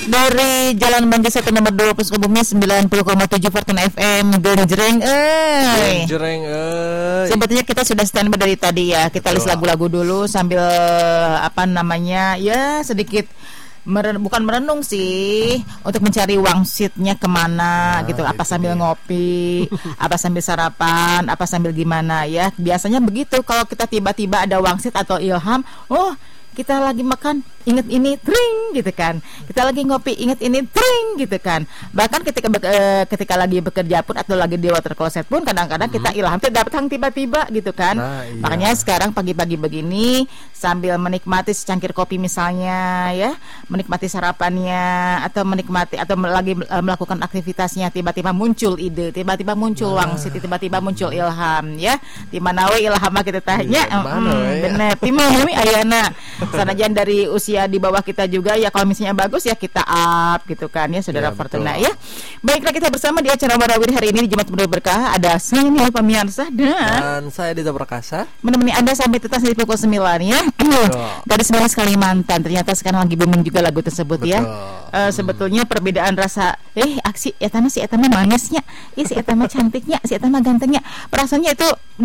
Dari Jalan Mangga 1 nomor 2 Sukabumi 90,7 Fortuna FM. Genjreng Sebetulnya kita sudah standby dari tadi ya. Kita list lagu-lagu dulu sambil ya sedikit bukan merenung sih, untuk mencari wangsitnya kemana gitu, apa sambil ngopi, apa sambil sarapan, apa sambil gimana ya. Biasanya begitu kalau kita tiba-tiba ada wangsit atau ilham, kita lagi makan inget ini tring gitu kan, kita lagi ngopi inget ini tring gitu kan. Bahkan ketika lagi bekerja pun atau lagi di water closet pun kadang-kadang kita ilham datang tiba-tiba gitu kan. Iya. Makanya sekarang pagi-pagi begini sambil menikmati secangkir kopi misalnya ya, menikmati sarapannya atau menikmati atau lagi melakukan aktivitasnya, tiba-tiba muncul ide, tiba-tiba muncul wangsit, tiba-tiba muncul ilham ya. Di mana we ilham kita tanya bener timami ayana sanajan dari usia di bawah kita juga ya, kalau misalnya bagus ya kita up gitu kan ya saudara Fortuna ya. Baiklah, kita bersama di acara Warawiri hari ini di Jumat Penuh Berkah. Ada saya nih pemirsa dan saya Dita Prakasa menemani Anda sampai tuntas di pukul 9 ya. Dari Semarang Kalimantan, ternyata sekarang lagi booming juga lagu tersebut ya. Sebetulnya perbedaan rasa aksi si etama manisnya, si etama cantiknya, si etama gantengnya, perasaannya itu